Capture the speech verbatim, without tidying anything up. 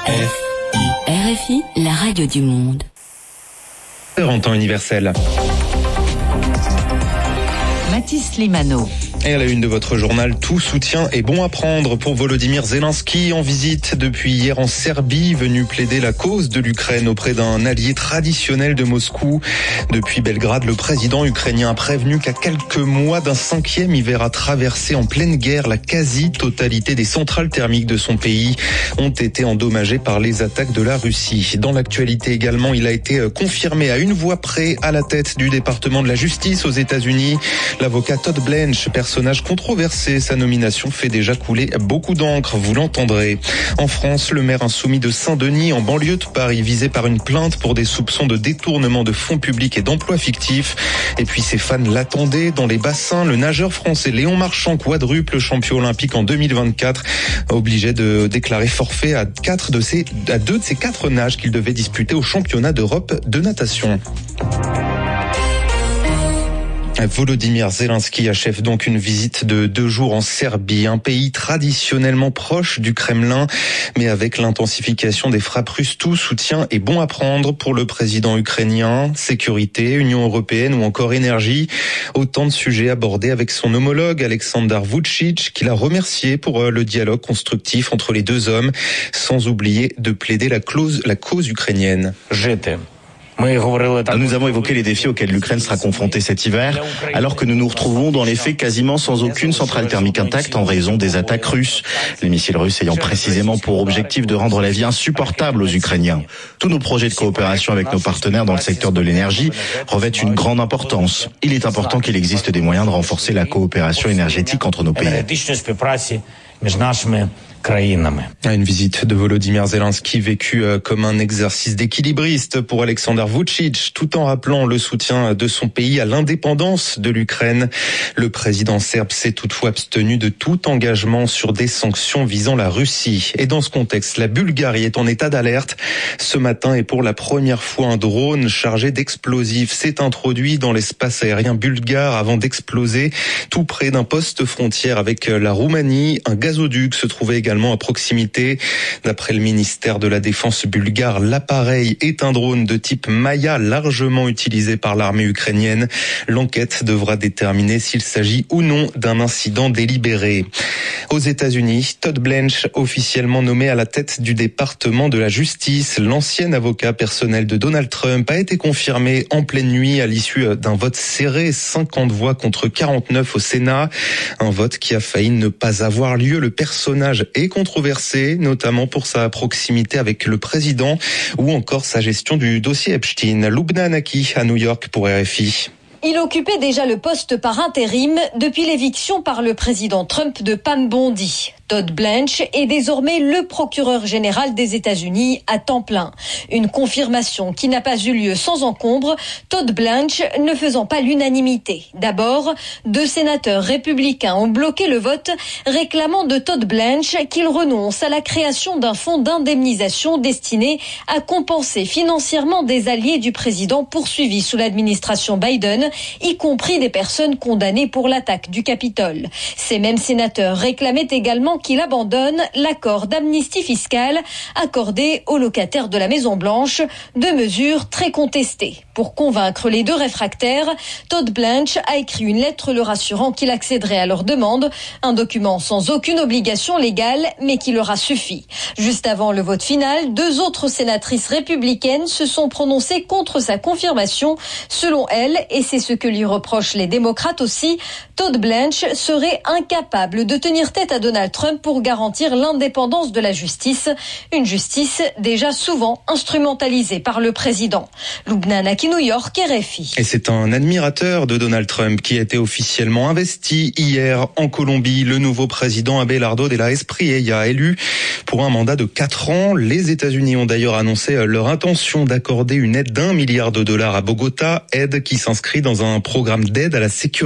R F I, la radio du monde. En temps universel. Mathis Limano. Et à la une de votre journal, tout soutien est bon à prendre pour Volodymyr Zelensky en visite depuis hier en Serbie, venu plaider la cause de l'Ukraine auprès d'un allié traditionnel de Moscou. Depuis Belgrade, le président ukrainien a prévenu qu'à quelques mois d'un cinquième hiver à traverser en pleine guerre, la quasi-totalité des centrales thermiques de son pays ont été endommagées par les attaques de la Russie. Dans l'actualité également, il a été confirmé à une voix près à la tête du département de la justice aux États-Unis. L'avocat Todd Blanche, personnage controversé, sa nomination fait déjà couler beaucoup d'encre, vous l'entendrez. En France, le maire insoumis de Saint-Denis, en banlieue de Paris, visé par une plainte pour des soupçons de détournement de fonds publics et d'emplois fictifs. Et puis ses fans l'attendaient dans les bassins. Le nageur français Léon Marchand, quadruple champion olympique en deux mille vingt-quatre, obligé de déclarer forfait à quatre de ses, à deux de ses quatre nages qu'il devait disputer au championnat d'Europe de natation. Volodymyr Zelensky achève donc une visite de deux jours en Serbie, un pays traditionnellement proche du Kremlin, mais avec l'intensification des frappes russes, tout soutien est bon à prendre pour le président ukrainien. Sécurité, Union européenne ou encore énergie, autant de sujets abordés avec son homologue Alexander Vučić, qu'il a remercié pour le dialogue constructif entre les deux hommes, sans oublier de plaider la, clause, la cause ukrainienne. J'étais. Nous avons évoqué les défis auxquels l'Ukraine sera confrontée cet hiver, alors que nous nous retrouvons dans les faits quasiment sans aucune centrale thermique intacte en raison des attaques russes. Les missiles russes ayant précisément pour objectif de rendre la vie insupportable aux Ukrainiens. Tous nos projets de coopération avec nos partenaires dans le secteur de l'énergie revêtent une grande importance. Il est important qu'il existe des moyens de renforcer la coopération énergétique entre nos pays. Une visite de Volodymyr Zelensky vécue comme un exercice d'équilibriste pour Alexander Vučić, tout en rappelant le soutien de son pays à l'indépendance de l'Ukraine. Le président serbe s'est toutefois abstenu de tout engagement sur des sanctions visant la Russie. Et dans ce contexte, la Bulgarie est en état d'alerte. Ce matin, et pour la première fois, un drone chargé d'explosifs s'est introduit dans l'espace aérien bulgare avant d'exploser tout près d'un poste frontière avec la Roumanie. Un gazoduc se trouvait également à proximité. D'après le ministère de la Défense bulgare, l'appareil est un drone de type Maya largement utilisé par l'armée ukrainienne. L'enquête devra déterminer s'il s'agit ou non d'un incident délibéré. Aux États-Unis, Todd Blanche, officiellement nommé à la tête du département de la justice, l'ancien avocat personnel de Donald Trump, a été confirmé en pleine nuit à l'issue d'un vote serré, cinquante voix contre quarante-neuf au Sénat. Un vote qui a failli ne pas avoir lieu. Le personnage est controversé, notamment pour sa proximité avec le président ou encore sa gestion du dossier Epstein. Lubna Anaki à New York pour R F I. Il occupait déjà le poste par intérim depuis l'éviction par le président Trump de Pam Bondi. Todd Blanche est désormais le procureur général des États-Unis à temps plein. Une confirmation qui n'a pas eu lieu sans encombre, Todd Blanche ne faisant pas l'unanimité. D'abord, deux sénateurs républicains ont bloqué le vote, réclamant de Todd Blanche qu'il renonce à la création d'un fonds d'indemnisation destiné à compenser financièrement des alliés du président poursuivis sous l'administration Biden, y compris des personnes condamnées pour l'attaque du Capitole. Ces mêmes sénateurs réclamaient également qu'il abandonne l'accord d'amnistie fiscale accordé aux locataires de la Maison-Blanche, deux mesures très contestées. Pour convaincre les deux réfractaires, Todd Blanche a écrit une lettre leur assurant qu'il accéderait à leur demande, un document sans aucune obligation légale, mais qui leur a suffi. Juste avant le vote final, deux autres sénatrices républicaines se sont prononcées contre sa confirmation. Selon elles, et c'est ce que lui reprochent les démocrates aussi, Todd Blanche serait incapable de tenir tête à Donald Trump pour garantir l'indépendance de la justice, une justice déjà souvent instrumentalisée par le président. Lubna Anaki, New York, R F I. Et c'est un admirateur de Donald Trump qui a été officiellement investi hier en Colombie. Le nouveau président Abelardo de la Espriella, élu pour un mandat de quatre ans. Les États-Unis ont d'ailleurs annoncé leur intention d'accorder une aide d'un milliard de dollars à Bogota, aide qui s'inscrit dans un programme d'aide à la sécurité